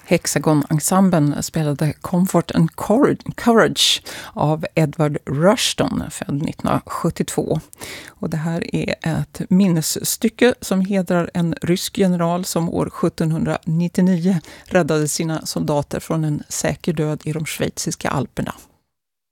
Hexagon-ensemblen spelade Comfort and Courage av Edward Rushton, född 1972. Och det här är ett minnesstycke som hedrar en rysk general som år 1799 räddade sina soldater från en säker död i de schweiziska alperna.